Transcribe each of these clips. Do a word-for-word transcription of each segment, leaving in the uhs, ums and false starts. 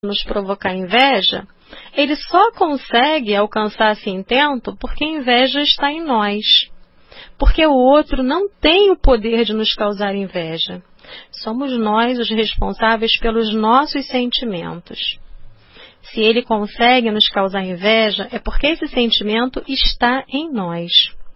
nos provocar inveja, ele só consegue alcançar esse intento porque a inveja está em nós. Porque o outro não tem o poder de nos causar inveja. Somos nós os responsáveis pelos nossos sentimentos. Se ele consegue nos causar inveja, é porque esse sentimento está em nós.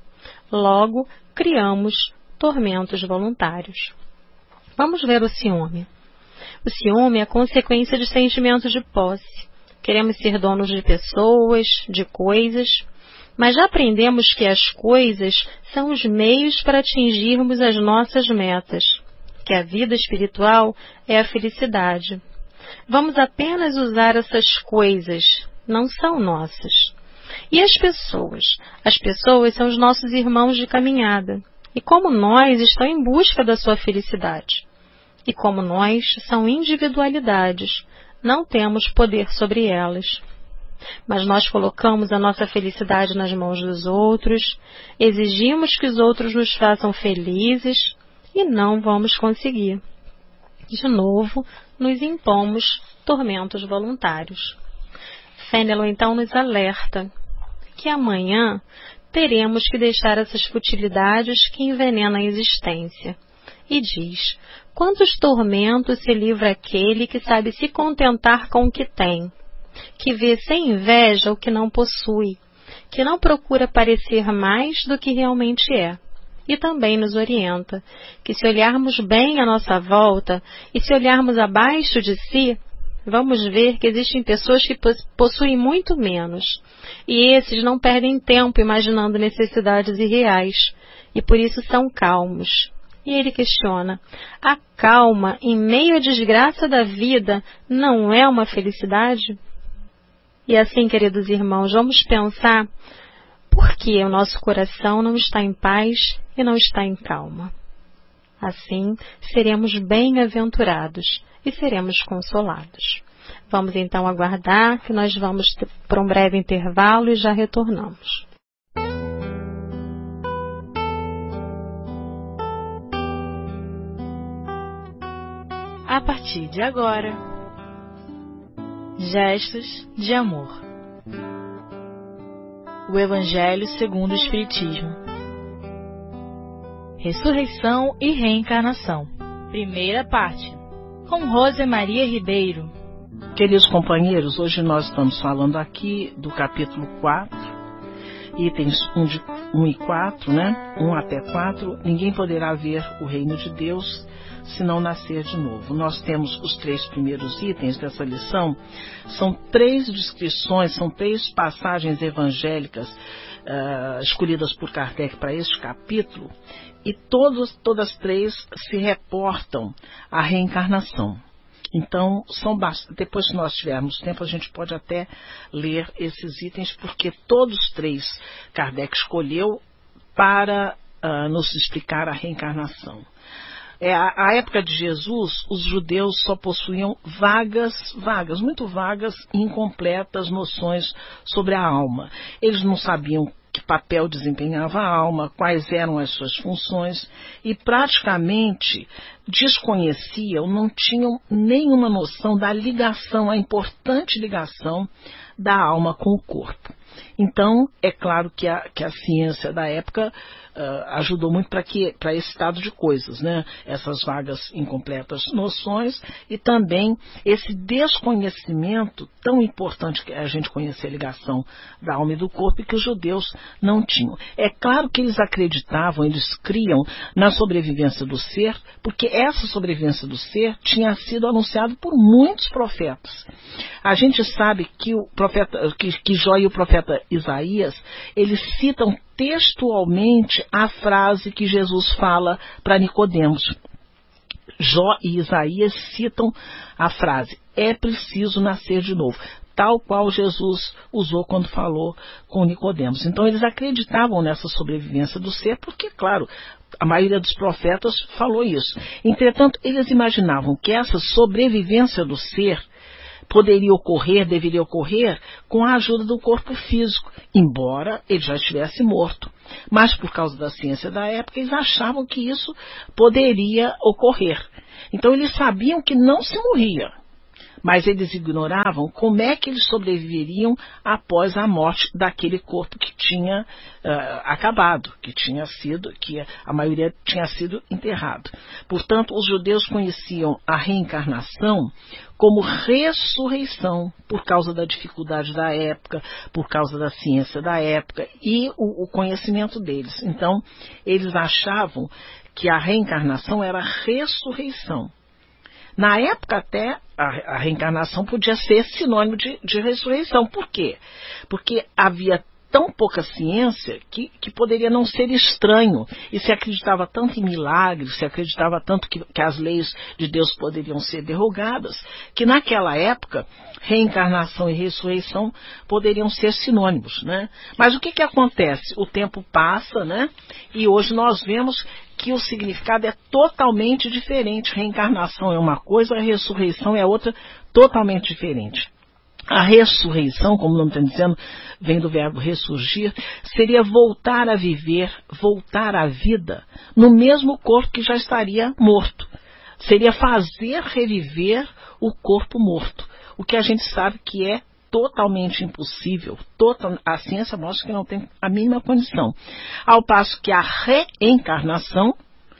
Logo, criamos tormentos voluntários. Vamos ver o ciúme. O ciúme é a consequência de sentimentos de posse. Queremos ser donos de pessoas, de coisas, mas já aprendemos que as coisas são os meios para atingirmos as nossas metas, que a vida espiritual é a felicidade. Vamos apenas usar essas coisas, não são nossas. E as pessoas? As pessoas são os nossos irmãos de caminhada, e como nós, estão em busca da sua felicidade. E como nós, são individualidades, não temos poder sobre elas. Mas nós colocamos a nossa felicidade nas mãos dos outros, exigimos que os outros nos façam felizes e não vamos conseguir. De novo, nos impomos tormentos voluntários. Fenelon então nos alerta que amanhã teremos que deixar essas futilidades que envenenam a existência. E diz: quantos tormentos se livra aquele que sabe se contentar com o que tem, que vê sem inveja o que não possui, que não procura parecer mais do que realmente é. E também nos orienta que se olharmos bem à nossa volta e se olharmos abaixo de si, vamos ver que existem pessoas que possuem muito menos. E esses não perdem tempo imaginando necessidades irreais, e por isso são calmos. E ele questiona: a calma em meio à desgraça da vida não é uma felicidade? E assim, queridos irmãos, vamos pensar por que o nosso coração não está em paz e não está em calma. Assim, seremos bem-aventurados e seremos consolados. Vamos então aguardar que nós vamos para um breve intervalo e já retornamos. A partir de agora, gestos de amor. O Evangelho segundo o Espiritismo. Ressurreição e reencarnação. Primeira parte. Com Rose Maria Ribeiro. Queridos companheiros, hoje nós estamos falando aqui do capítulo quatro, itens um, de, um e quatro, né? um até quatro. Ninguém poderá ver o reino de Deus se não nascer de novo. Nós temos os três primeiros itens dessa lição. São três descrições, são três passagens evangélicas uh, escolhidas por Kardec para este capítulo, e todos, todas três se reportam à reencarnação. Então, são bast... depois que nós tivermos tempo, a gente pode até ler esses itens, porque todos três Kardec escolheu para uh, nos explicar a reencarnação. É, a, a época de Jesus, os judeus só possuíam vagas, vagas, muito vagas e incompletas noções sobre a alma. Eles não sabiam que papel desempenhava a alma, quais eram as suas funções, e praticamente desconheciam, não tinham nenhuma noção da ligação, a importante ligação da alma com o corpo. Então, é claro que a, que a ciência da época uh, ajudou muito para esse estado de coisas, né? Essas vagas incompletas noções e também esse desconhecimento tão importante que a gente conhecer a ligação da alma e do corpo, e que os judeus não tinham. É claro que eles acreditavam, eles criam na sobrevivência do ser, porque essa sobrevivência do ser tinha sido anunciada por muitos profetas. A gente sabe que o profeta, que, que Jó e o profeta Isaías, eles citam textualmente a frase que Jesus fala para Nicodemos. Jó e Isaías citam a frase: é preciso nascer de novo, tal qual Jesus usou quando falou com Nicodemos. Então eles acreditavam nessa sobrevivência do ser, porque, claro, a maioria dos profetas falou isso. Entretanto, eles imaginavam que essa sobrevivência do ser poderia ocorrer, deveria ocorrer com a ajuda do corpo físico, embora ele já estivesse morto. Mas por causa da ciência da época, eles achavam que isso poderia ocorrer. Então eles sabiam que não se morria, mas eles ignoravam como é que eles sobreviveriam após a morte daquele corpo que tinha uh, acabado, que tinha sido, que a maioria tinha sido enterrado. Portanto, os judeus conheciam a reencarnação como ressurreição, por causa da dificuldade da época, por causa da ciência da época e o, o conhecimento deles. Então, eles achavam que a reencarnação era ressurreição. Na época até, a, a reencarnação podia ser sinônimo de, de ressurreição. Por quê? Porque havia tão pouca ciência que, que poderia não ser estranho. E se acreditava tanto em milagres, se acreditava tanto que, que as leis de Deus poderiam ser derrogadas, que naquela época, reencarnação e ressurreição poderiam ser sinônimos, né? Mas o que, que acontece? O tempo passa, né? E hoje nós vemos que o significado é totalmente diferente. Reencarnação é uma coisa, a ressurreição é outra, totalmente diferente. A ressurreição, como o nome está dizendo, vem do verbo ressurgir, seria voltar a viver, voltar à vida, no mesmo corpo que já estaria morto. Seria fazer reviver o corpo morto, o que a gente sabe que é totalmente impossível. Total, a ciência mostra que não tem a mínima condição. Ao passo que a reencarnação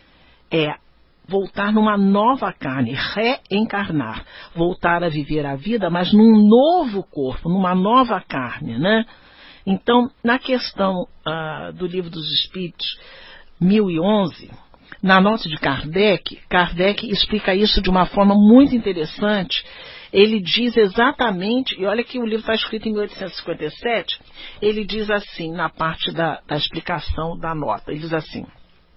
é voltar numa nova carne, reencarnar, voltar a viver a vida, mas num novo corpo, numa nova carne, né? Então, na questão uh, do Livro dos Espíritos, mil e onze, na nota de Kardec, Kardec explica isso de uma forma muito interessante. Ele diz exatamente, e olha que o livro está escrito em mil oitocentos e cinquenta e sete, ele diz assim, na parte da, da explicação da nota, ele diz assim: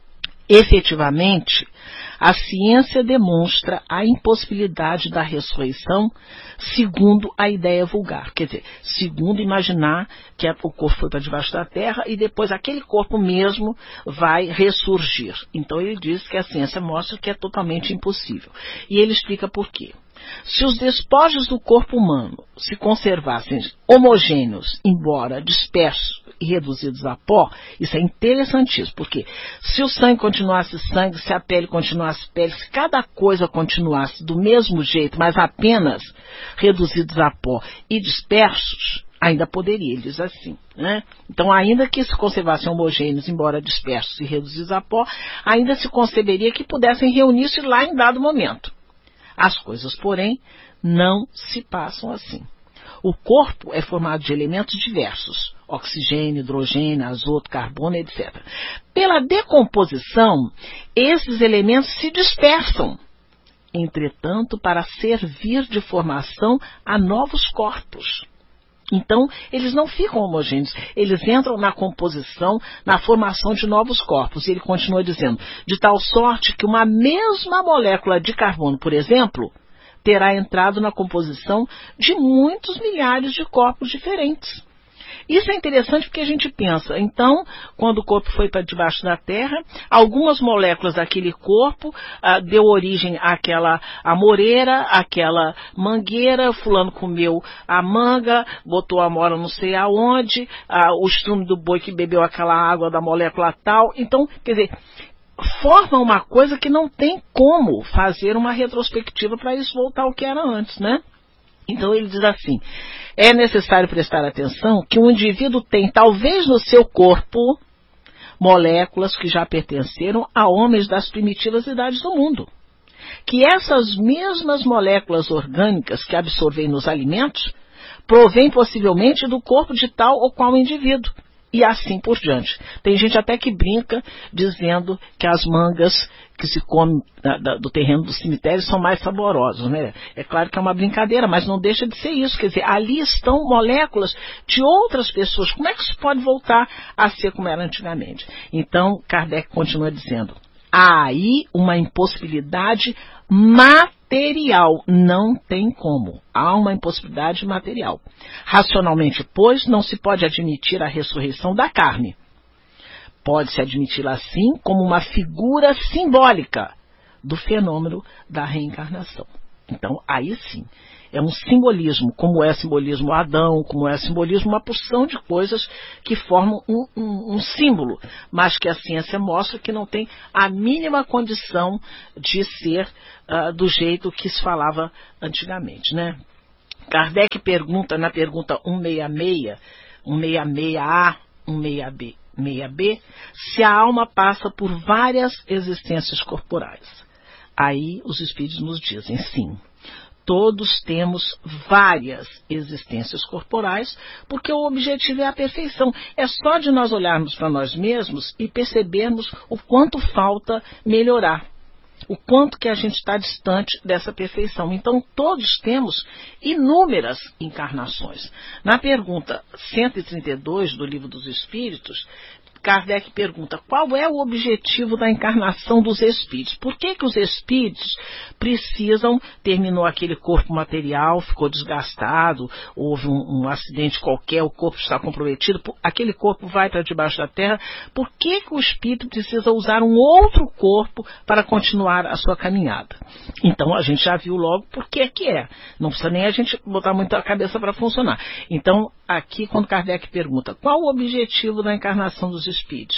efetivamente, a ciência demonstra a impossibilidade da ressurreição segundo a ideia vulgar. Quer dizer, segundo imaginar que o corpo foi para debaixo da terra e depois aquele corpo mesmo vai ressurgir. Então ele diz que a ciência mostra que é totalmente impossível. E ele explica por quê. Se os despojos do corpo humano se conservassem homogêneos, embora dispersos e reduzidos a pó, isso é interessantíssimo, porque se o sangue continuasse sangue, se a pele continuasse pele, se cada coisa continuasse do mesmo jeito, mas apenas reduzidos a pó e dispersos, ainda poderia, ele diz assim, né? Então, ainda que se conservassem homogêneos, embora dispersos e reduzidos a pó, ainda se conceberia que pudessem reunir-se lá em dado momento. As coisas, porém, não se passam assim. O corpo é formado de elementos diversos, oxigênio, hidrogênio, azoto, carbono, etcétera. Pela decomposição, esses elementos se dispersam. Entretanto, para servir de formação a novos corpos. Então, eles não ficam homogêneos, eles entram na composição, na formação de novos corpos. E ele continua dizendo, de tal sorte que uma mesma molécula de carbono, por exemplo, terá entrado na composição de muitos milhares de corpos diferentes. Isso é interessante porque a gente pensa, então, quando o corpo foi para debaixo da terra, algumas moléculas daquele corpo ah, deu origem àquela amoreira, àquela mangueira, fulano comeu a manga, botou a amora não sei aonde, ah, o estrume do boi que bebeu aquela água da molécula tal. Então, quer dizer, forma uma coisa que não tem como fazer uma retrospectiva para isso voltar ao que era antes, né? Então ele diz assim, é necessário prestar atenção que um indivíduo tem, talvez no seu corpo, moléculas que já pertenceram a homens das primitivas idades do mundo. Que essas mesmas moléculas orgânicas que absorvem nos alimentos, provêm possivelmente do corpo de tal ou qual indivíduo. E assim por diante. Tem gente até que brinca dizendo que as mangas que se comem da, da, do terreno do cemitério são mais saborosas, né? É claro que é uma brincadeira, mas não deixa de ser isso. Quer dizer, ali estão moléculas de outras pessoas. Como é que isso pode voltar a ser como era antigamente? Então, Kardec continua dizendo, há aí uma impossibilidade material, não tem como. Há uma impossibilidade material. Racionalmente, pois, não se pode admitir a ressurreição da carne. Pode-se admitir assim como uma figura simbólica do fenômeno da reencarnação. Então, aí sim, É um simbolismo, como é simbolismo Adão, como é simbolismo uma porção de coisas que formam um, um, um símbolo, mas que a ciência mostra que não tem a mínima condição de ser uh, do jeito que se falava antigamente, né? Kardec pergunta na pergunta cento e sessenta e seis, cento e sessenta e seis A, cento e sessenta e seis B, se a alma passa por várias existências corporais. Aí os espíritos nos dizem sim. Todos temos várias existências corporais, porque o objetivo é a perfeição. É só de nós olharmos para nós mesmos e percebermos o quanto falta melhorar, o quanto que a gente está distante dessa perfeição. Então, todos temos inúmeras encarnações. Na pergunta cento e trinta e dois do Livro dos Espíritos, Kardec pergunta qual é o objetivo da encarnação dos espíritos. Por que que os espíritos precisam, terminou aquele corpo material, ficou desgastado, houve um, um acidente qualquer, o corpo está comprometido, aquele corpo vai para debaixo da terra, por que que o espírito precisa usar um outro corpo para continuar a sua caminhada? Então a gente já viu logo por que que é. Não precisa nem a gente botar muito a cabeça para funcionar. Então, aqui quando Kardec pergunta qual o objetivo da encarnação dos espíritos,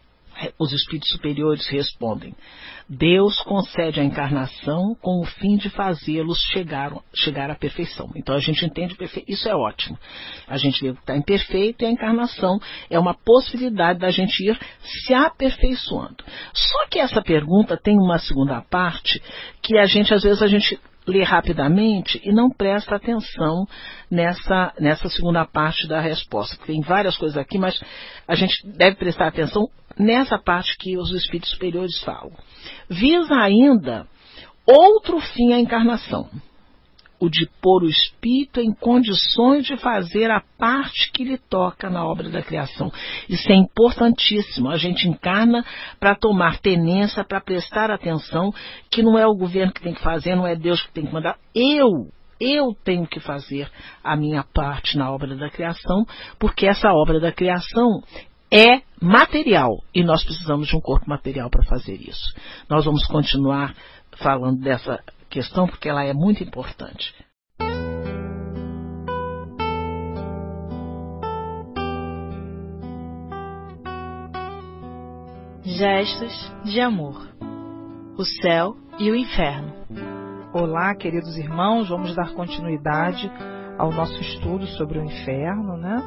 os espíritos superiores respondem: Deus concede a encarnação com o fim de fazê-los chegar, chegar à perfeição. Então a gente entende, isso é ótimo. A gente vê que está imperfeito e a encarnação é uma possibilidade da gente ir se aperfeiçoando. Só que essa pergunta tem uma segunda parte que a gente, às vezes, a gente lê rapidamente e não presta atenção nessa, nessa segunda parte da resposta. Tem várias coisas aqui, mas a gente deve prestar atenção nessa parte que os espíritos superiores falam. Visa ainda outro fim à encarnação, o de pôr o espírito em condições de fazer a parte que lhe toca na obra da criação. Isso é importantíssimo. A gente encarna para tomar tenência, para prestar atenção, que não é o governo que tem que fazer, não é Deus que tem que mandar. Eu, eu tenho que fazer a minha parte na obra da criação, porque essa obra da criação é material e nós precisamos de um corpo material para fazer isso. Nós vamos continuar falando dessa questão porque ela é muito importante. Gestos de amor. O céu e o inferno. Olá, queridos irmãos, vamos dar continuidade ao nosso estudo sobre o inferno, né?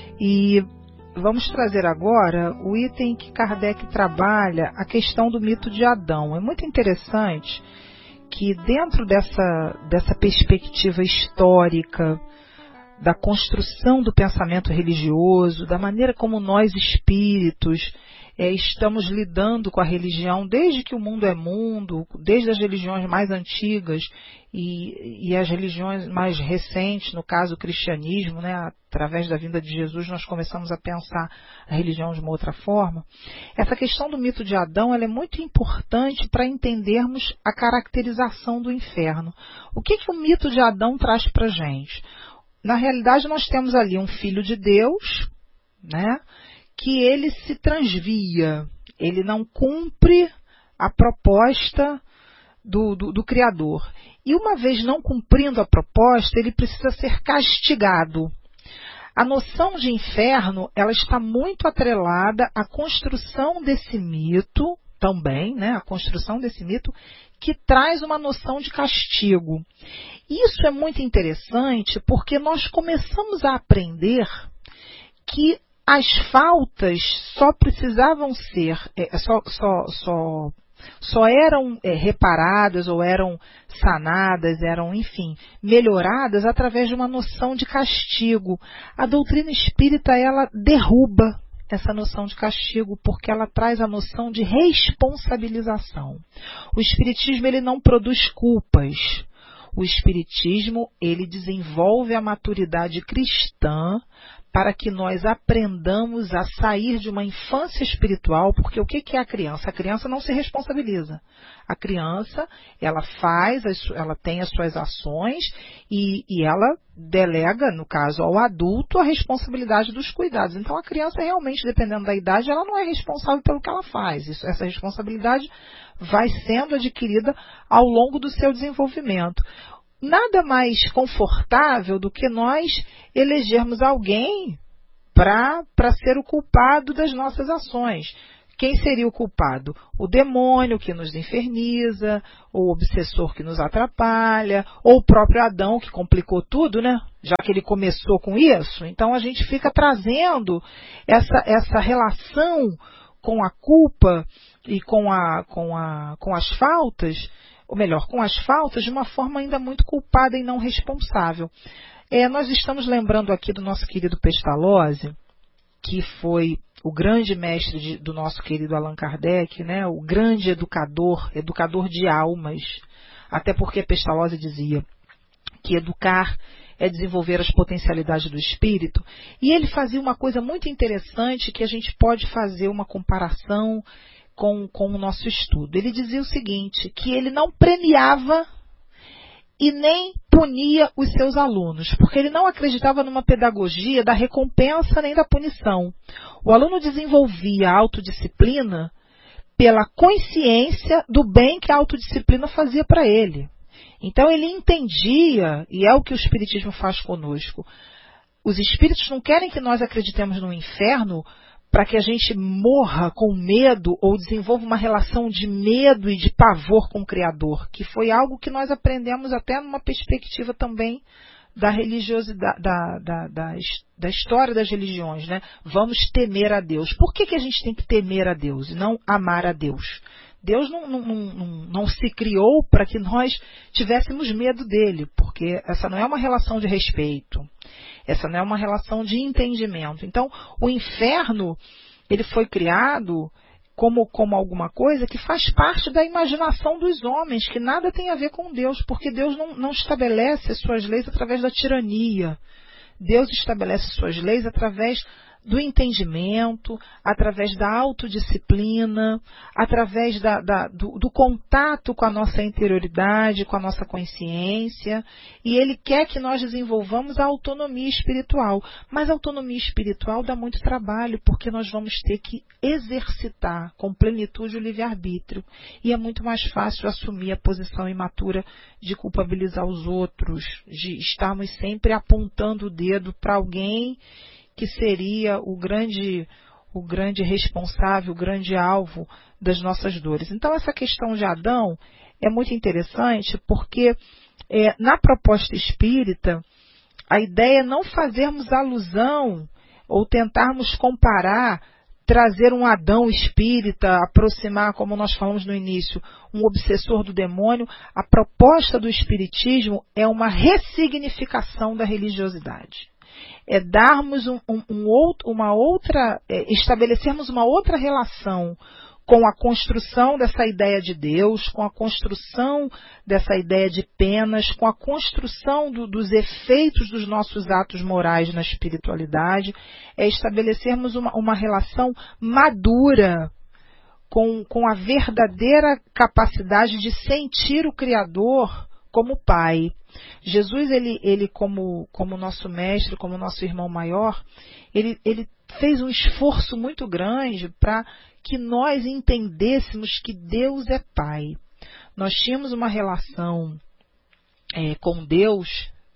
E vamos trazer agora o item que Kardec trabalha, a questão do mito de Adão. É muito interessante que dentro dessa, dessa perspectiva histórica, da construção do pensamento religioso, da maneira como nós espíritos é, estamos lidando com a religião desde que o mundo é mundo, desde as religiões mais antigas e, e as religiões mais recentes, no caso o cristianismo, né, através da vinda de Jesus nós começamos a pensar a religião de uma outra forma. Essa questão do mito de Adão ela é muito importante para entendermos a caracterização do inferno. O que, que o mito de Adão traz para a gente? Na realidade nós temos ali um filho de Deus, né, que ele se transvia, ele não cumpre a proposta do, do, do Criador. E uma vez não cumprindo a proposta, ele precisa ser castigado. A noção de inferno, ela está muito atrelada à construção desse mito, também, né, a construção desse mito, que traz uma noção de castigo. Isso é muito interessante porque nós começamos a aprender que as faltas só precisavam ser, é, só, só, só, só eram é, reparadas ou eram sanadas, eram, enfim, melhoradas através de uma noção de castigo. A doutrina espírita, ela derruba essa noção de castigo, porque ela traz a noção de responsabilização. O espiritismo, ele não produz culpas. O espiritismo, ele desenvolve a maturidade cristã para que nós aprendamos a sair de uma infância espiritual, porque o que é a criança? A criança não se responsabiliza. A criança, ela faz, ela tem as suas ações e, e ela delega, no caso, ao adulto, a responsabilidade dos cuidados. Então, a criança, realmente, dependendo da idade, ela não é responsável pelo que ela faz. Isso, essa responsabilidade vai sendo adquirida ao longo do seu desenvolvimento. nada mais confortável do que nós elegermos alguém para ser o culpado das nossas ações. Quem seria o culpado? O demônio que nos inferniza, ou o obsessor que nos atrapalha, ou o próprio Adão que complicou tudo, né? Já que ele começou com isso. Então a gente fica trazendo essa, essa relação com a culpa e com, a, com, a, com as faltas, ou melhor, com as faltas de uma forma ainda muito culpada e não responsável. É, nós estamos lembrando aqui do nosso querido Pestalozzi, que foi o grande mestre de, do nosso querido Allan Kardec, né? O grande educador, educador de almas. Até porque Pestalozzi dizia que educar é desenvolver as potencialidades do espírito. E ele fazia uma coisa muito interessante que a gente pode fazer uma comparação com, com o nosso estudo. Ele dizia o seguinte, que ele não premiava e nem punia os seus alunos, porque ele não acreditava numa pedagogia da recompensa nem da punição. O aluno desenvolvia a autodisciplina pela consciência do bem que a autodisciplina fazia para ele. Então ele entendia, e é o que o Espiritismo faz conosco, os espíritos não querem que nós acreditemos no inferno para que a gente morra com medo ou desenvolva uma relação de medo e de pavor com o Criador, que foi algo que nós aprendemos até numa perspectiva também da religiosidade, da, da, da, da história das religiões, né? Vamos temer a Deus. Por que, que a gente tem que temer a Deus e não amar a Deus? Deus não, não, não, não se criou para que nós tivéssemos medo dele, porque essa não é uma relação de respeito. Essa não é uma relação de entendimento. Então, o inferno, ele foi criado como, como alguma coisa que faz parte da imaginação dos homens, que nada tem a ver com Deus, porque Deus não, não estabelece as suas leis através da tirania. Deus estabelece suas leis através do entendimento, através da autodisciplina, através da, da, do, do contato com a nossa interioridade, com a nossa consciência, e Ele quer que nós desenvolvamos a autonomia espiritual. Mas a autonomia espiritual dá muito trabalho, porque nós vamos ter que exercitar com plenitude o livre-arbítrio, e é muito mais fácil assumir a posição imatura de culpabilizar os outros, de estarmos sempre apontando o dedo para alguém que seria o grande, o grande responsável, o grande alvo das nossas dores. Então, essa questão de Adão é muito interessante, porque é, na proposta espírita, a ideia é não fazermos alusão ou tentarmos comparar, trazer um Adão espírita, aproximar, como nós falamos no início, um obsessor do demônio. A proposta do espiritismo é uma ressignificação da religiosidade. É darmos um, um, um outro, uma outra, é, estabelecermos uma outra relação com a construção dessa ideia de Deus, com a construção dessa ideia de penas, com a construção do, dos efeitos dos nossos atos morais na espiritualidade, é estabelecermos uma, uma relação madura com, com a verdadeira capacidade de sentir o Criador como Pai. Jesus, ele, ele como, como nosso mestre, como nosso irmão maior, ele, ele fez um esforço muito grande para que nós entendêssemos que Deus é Pai. Nós tínhamos uma relação é, com Deus,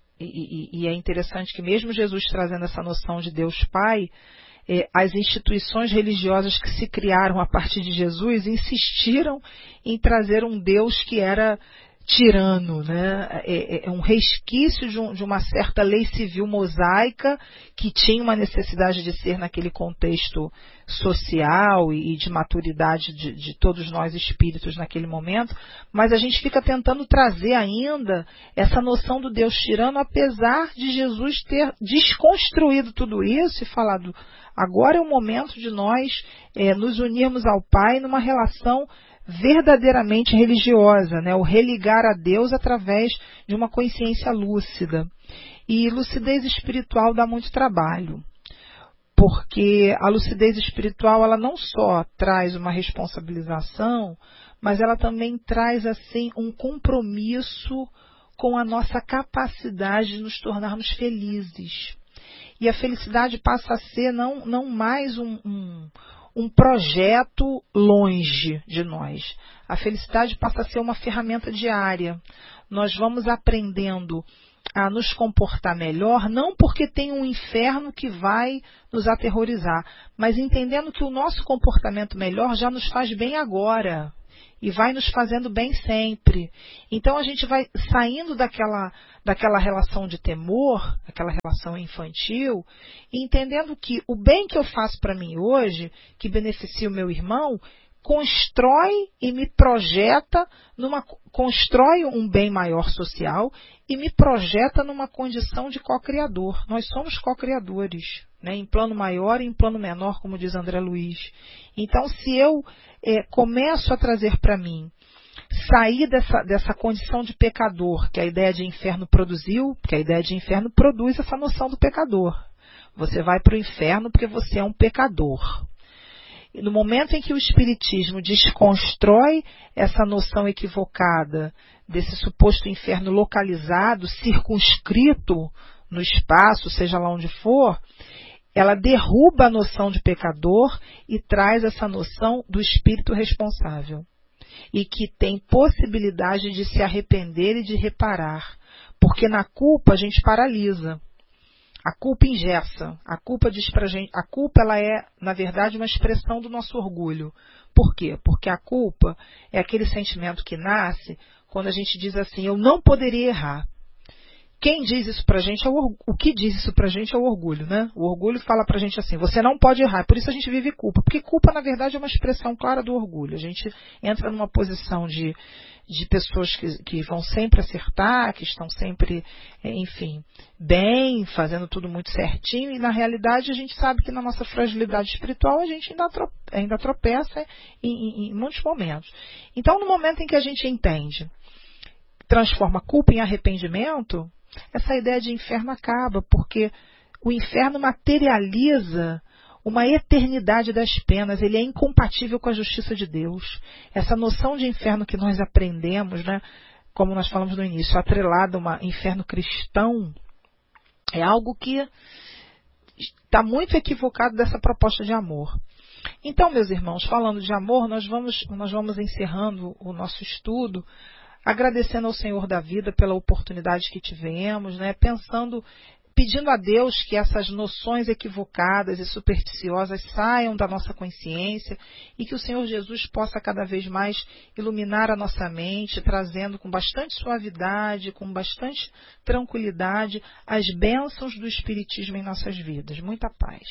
e, e, e é interessante que mesmo Jesus trazendo essa noção de Deus Pai, é, as instituições religiosas que se criaram a partir de Jesus insistiram em trazer um Deus que era tirano, né? É, é um resquício de, um, de uma certa lei civil mosaica que tinha uma necessidade de ser naquele contexto social e, e de maturidade de, de todos nós espíritos naquele momento, mas a gente fica tentando trazer ainda essa noção do Deus tirano, apesar de Jesus ter desconstruído tudo isso e falado, agora é o momento de nós é, nos unirmos ao Pai numa relação verdadeiramente religiosa, né? O religar a Deus através de uma consciência lúcida. E lucidez espiritual dá muito trabalho, porque a lucidez espiritual ela não só traz uma responsabilização, mas ela também traz assim um compromisso com a nossa capacidade de nos tornarmos felizes. E a felicidade passa a ser não, não mais um, um um projeto longe de nós. A felicidade passa a ser uma ferramenta diária. Nós vamos aprendendo a nos comportar melhor, não porque tem um inferno que vai nos aterrorizar, mas entendendo que o nosso comportamento melhor já nos faz bem agora e vai nos fazendo bem sempre. Então a gente vai saindo daquela, daquela relação de temor, aquela relação infantil, e entendendo que o bem que eu faço para mim hoje, que beneficia o meu irmão, constrói e me projeta numa, constrói um bem maior social e me projeta numa condição de co-criador. Nós somos co-criadores, né, em plano maior e em plano menor, como diz André Luiz. Então, se eu é, começo a trazer para mim, sair dessa, dessa condição de pecador, que a ideia de inferno produziu, porque a ideia de inferno produz essa noção do pecador. Você vai para o inferno porque você é um pecador. E no momento em que o Espiritismo desconstrói essa noção equivocada desse suposto inferno localizado, circunscrito no espaço, seja lá onde for, ela derruba a noção de pecador e traz essa noção do espírito responsável. E que tem possibilidade de se arrepender e de reparar. Porque na culpa a gente paralisa. A culpa engessa, a culpa diz pra gente, a culpa ela é, na verdade, uma expressão do nosso orgulho. Por quê? Porque a culpa é aquele sentimento que nasce quando a gente diz assim, eu não poderia errar. Quem diz isso pra gente é o orgulho. O que diz isso pra gente é o orgulho, né? O orgulho fala pra gente assim, você não pode errar. Por isso a gente vive culpa. Porque culpa, na verdade, é uma expressão clara do orgulho. A gente entra numa posição de, de pessoas que, que vão sempre acertar, que estão sempre, enfim, bem, fazendo tudo muito certinho. E, na realidade, a gente sabe que na nossa fragilidade espiritual a gente ainda, trope, ainda tropeça em, em, em muitos momentos. Então, no momento em que a gente entende, transforma culpa em arrependimento, essa ideia de inferno acaba, porque o inferno materializa uma eternidade das penas, ele é incompatível com a justiça de Deus. Essa noção de inferno que nós aprendemos, né, como nós falamos no início, atrelada a um inferno cristão, é algo que está muito equivocado dessa proposta de amor. Então, meus irmãos, falando de amor, nós vamos, nós vamos encerrando o nosso estudo, agradecendo ao Senhor da vida pela oportunidade que tivemos, né, pensando, pedindo a Deus que essas noções equivocadas e supersticiosas saiam da nossa consciência e que o Senhor Jesus possa cada vez mais iluminar a nossa mente, trazendo com bastante suavidade, com bastante tranquilidade, as bênçãos do Espiritismo em nossas vidas. Muita paz.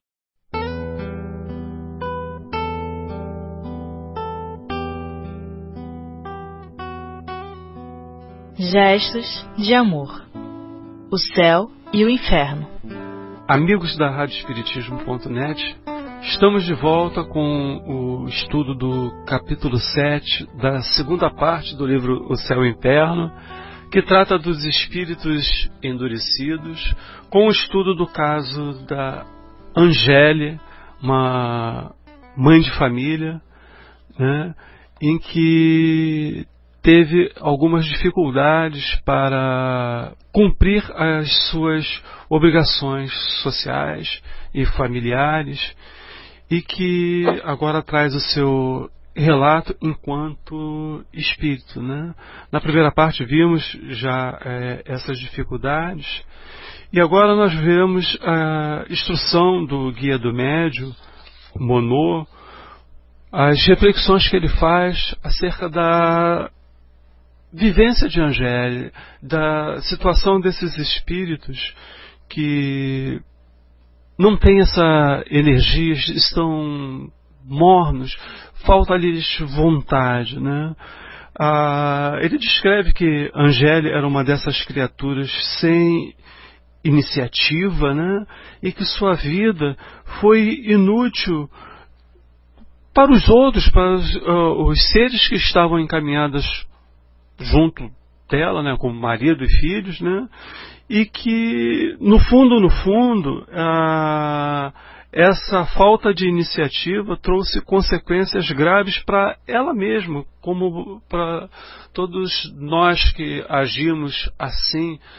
Gestos de amor. O céu e o inferno. Amigos da Rádio Espiritismo ponto net, estamos de volta com o estudo do capítulo sete da segunda parte do livro O Céu e o Inferno, que trata dos espíritos endurecidos, com o estudo do caso da Angéle, uma mãe de família, né, em que teve algumas dificuldades para cumprir as suas obrigações sociais e familiares e que agora traz o seu relato enquanto espírito, né? Na primeira parte vimos já é, essas dificuldades e agora nós vemos a instrução do Guia do Médium, Monod, as reflexões que ele faz acerca da vivência de Angéle, da situação desses espíritos que não têm essa energia, estão mornos, falta-lhes vontade, né? Ah, ele descreve que Angéle era uma dessas criaturas sem iniciativa, né? E que sua vida foi inútil para os outros, para os, uh, os seres que estavam encaminhados junto dela, né, como marido e filhos, né, e que, no fundo, no fundo, a, essa falta de iniciativa trouxe consequências graves para ela mesma, como para todos nós que agimos assim,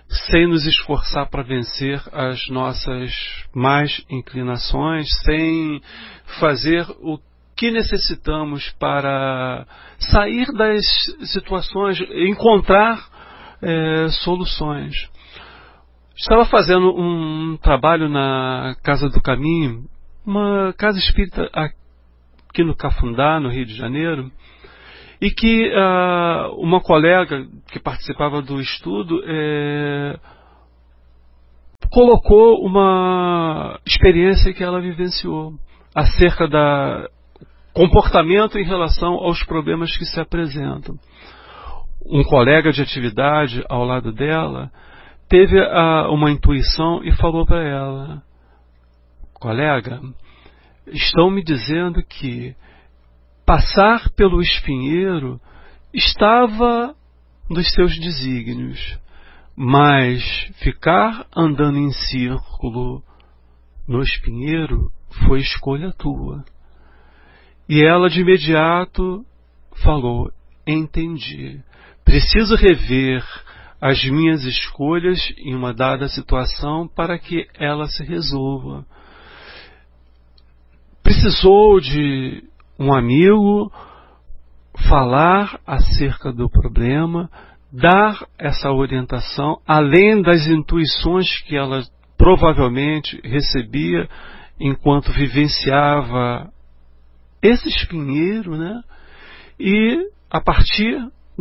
sem nos esforçar para vencer as nossas más inclinações, sem fazer o que necessitamos para sair das situações, encontrar é, soluções. Estava fazendo um trabalho na Casa do Caminho, uma casa espírita aqui no Cafundá, no Rio de Janeiro, e que uh, uma colega que participava do estudo é, colocou uma experiência que ela vivenciou acerca da comportamento em relação aos problemas que se apresentam. Um colega de atividade ao lado dela teve uh, uma intuição e falou para ela: colega, estão me dizendo que passar pelo espinheiro estava nos seus desígnios, mas ficar andando em círculo no espinheiro foi escolha tua. E ela de imediato falou: entendi, preciso rever as minhas escolhas em uma dada situação para que ela se resolva. Precisou de um amigo falar acerca do problema, dar essa orientação, além das intuições que ela provavelmente recebia enquanto vivenciava esse espinheiro, né? E a partir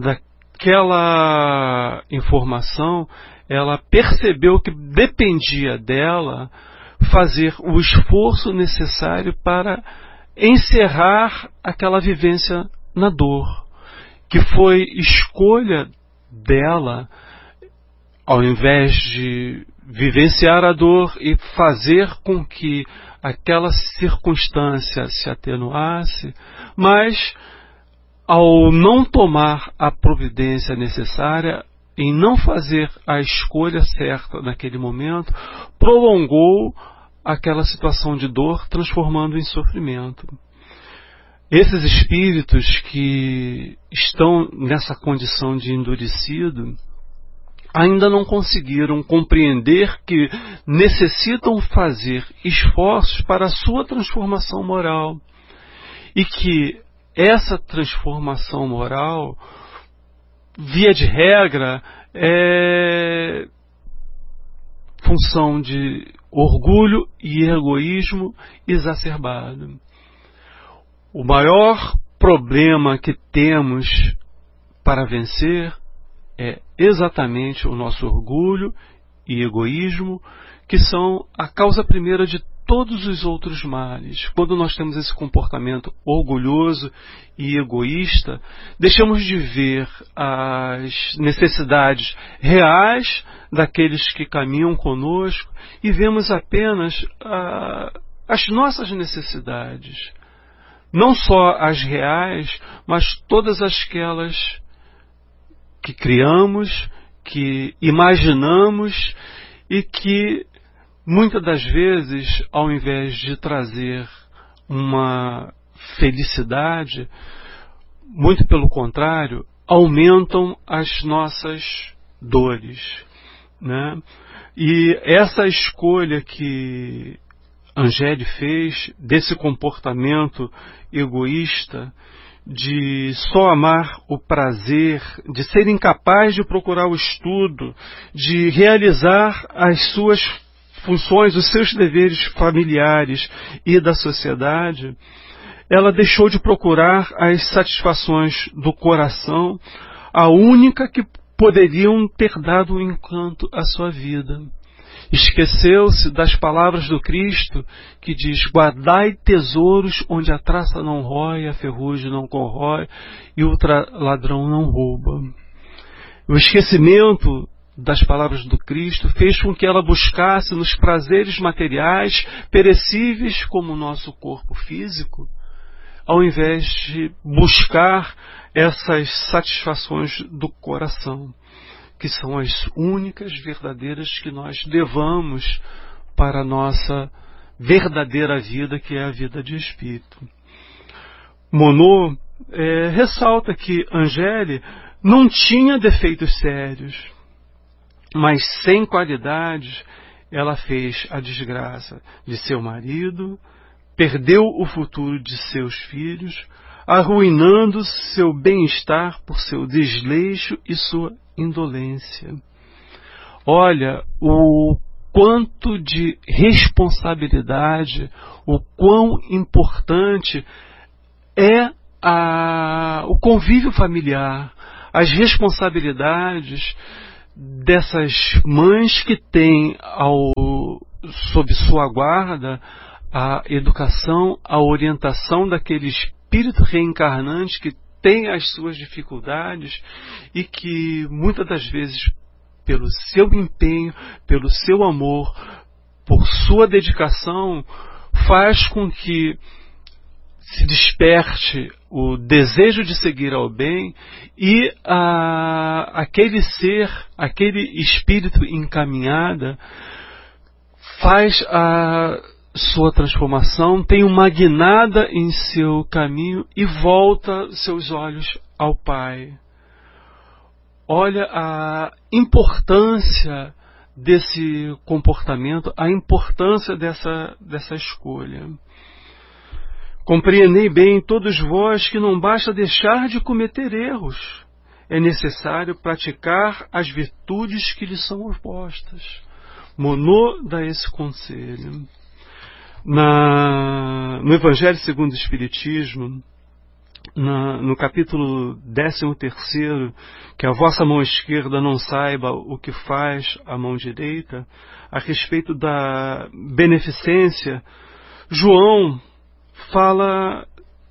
daquela informação, ela percebeu que dependia dela fazer o esforço necessário para encerrar aquela vivência na dor, que foi escolha dela, ao invés de vivenciar a dor e fazer com que aquela circunstância se atenuasse, mas ao não tomar a providência necessária, em não fazer a escolha certa naquele momento, prolongou aquela situação de dor, transformando em sofrimento. Esses espíritos que estão nessa condição de endurecido ainda não conseguiram compreender que necessitam fazer esforços para a sua transformação moral e que essa transformação moral, via de regra, é função de orgulho e egoísmo exacerbado. O maior problema que temos para vencer é exatamente o nosso orgulho e egoísmo, que são a causa primeira de todos os outros males. Quando nós temos esse comportamento orgulhoso e egoísta, deixamos de ver as necessidades reais daqueles que caminham conosco e vemos apenas ah, as nossas necessidades. Não só as reais, mas todas aquelas que criamos, que imaginamos e que muitas das vezes, ao invés de trazer uma felicidade, muito pelo contrário, aumentam as nossas dores, né? E essa escolha que Angéle fez desse comportamento egoísta, de só amar o prazer, de ser incapaz de procurar o estudo, de realizar as suas funções, os seus deveres familiares e da sociedade, ela deixou de procurar as satisfações do coração, a única que poderiam ter dado um encanto à sua vida. Esqueceu-se das palavras do Cristo que diz: guardai tesouros onde a traça não rói, a ferrugem não corrói e o ladrão não rouba. O esquecimento das palavras do Cristo fez com que ela buscasse nos prazeres materiais perecíveis como o nosso corpo físico, ao invés de buscar essas satisfações do coração, que são as únicas verdadeiras que nós levamos para a nossa verdadeira vida, que é a vida de espírito. Monod é, ressalta que Angéle não tinha defeitos sérios. mas sem qualidades, ela fez a desgraça de seu marido, perdeu o futuro de seus filhos, arruinando seu bem-estar por seu desleixo e sua indolência. Olha o quanto de responsabilidade, o quão importante é a, o convívio familiar, as responsabilidades dessas mães que têm ao, sob sua guarda a educação, a orientação daquele espírito reencarnante que tem as suas dificuldades e que muitas das vezes, pelo seu empenho, pelo seu amor, por sua dedicação, faz com que se desperte o desejo de seguir ao bem e a, aquele ser, aquele espírito encaminhada faz a sua transformação, tem uma guinada em seu caminho e volta seus olhos ao Pai. Olha a importância desse comportamento, a importância dessa, dessa escolha. Compreendei bem, todos vós, que não basta deixar de cometer erros. É necessário praticar as virtudes que lhes são opostas. Monô dá esse conselho. Na, no Evangelho segundo o Espiritismo, na, no capítulo décimo terceiro, que a vossa mão esquerda não saiba o que faz a mão direita, a respeito da beneficência, João fala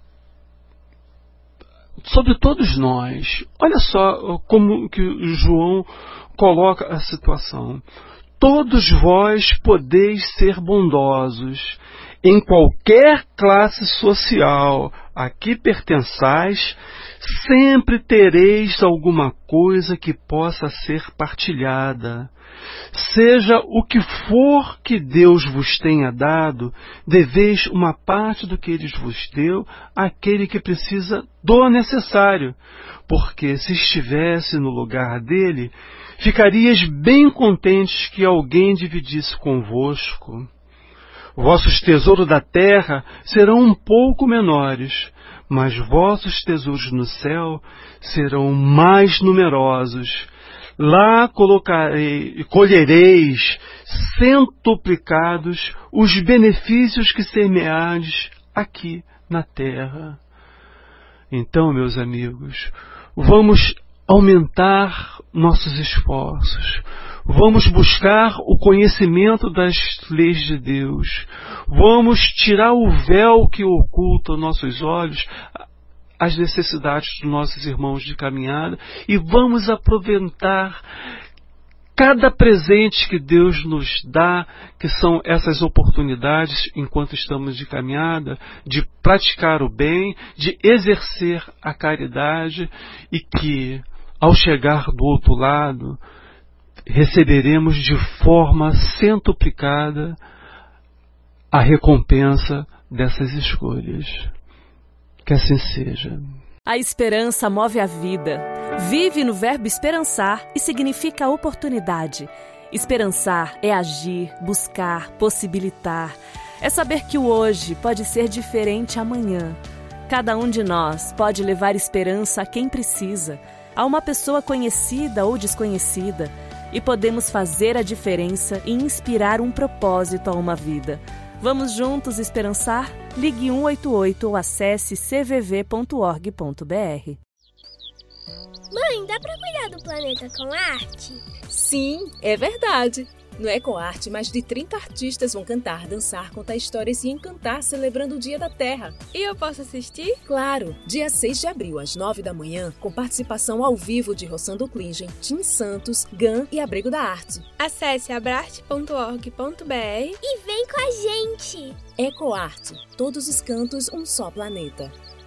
sobre todos nós. Olha só como que João coloca a situação. Todos vós podeis ser bondosos, em qualquer classe social a que pertençais, sempre tereis alguma coisa que possa ser partilhada. Seja o que for que Deus vos tenha dado, deveis uma parte do que Ele vos deu àquele que precisa do necessário, porque se estivesse no lugar dele, ficarias bem contentes que alguém dividisse convosco. Vossos tesouros da terra serão um pouco menores, mas vossos tesouros no céu serão mais numerosos. Lá colocarei, colhereis centuplicados os benefícios que semeardes aqui na terra. Então, meus amigos, vamos aumentar nossos esforços. Vamos buscar o conhecimento das leis de Deus. Vamos tirar o véu que oculta nossos olhos, as necessidades dos nossos irmãos de caminhada, e vamos aproveitar cada presente que Deus nos dá, que são essas oportunidades, enquanto estamos de caminhada, de praticar o bem, de exercer a caridade, e que, ao chegar do outro lado, receberemos de forma centuplicada a recompensa dessas escolhas. Que assim seja. A esperança move a vida. Vive no verbo esperançar e significa oportunidade. Esperançar é agir, buscar, possibilitar. É saber que o hoje pode ser diferente amanhã. Cada um de nós pode levar esperança a quem precisa, a uma pessoa conhecida ou desconhecida, e podemos fazer a diferença e inspirar um propósito a uma vida. Vamos juntos esperançar? Ligue um oito oito ou acesse c v v ponto org ponto b r. Mãe, dá pra cuidar do planeta com arte? Sim, é verdade. No EcoArte, mais de trinta artistas vão cantar, dançar, contar histórias e encantar celebrando o Dia da Terra. E eu posso assistir? Claro! Dia seis de abril, às nove da manhã, com participação ao vivo de Rossando Klingen, Tim Santos, Gan e Abrigo da Arte. Acesse abrarte ponto org ponto b r e vem com a gente! EcoArte. Todos os cantos, um só planeta.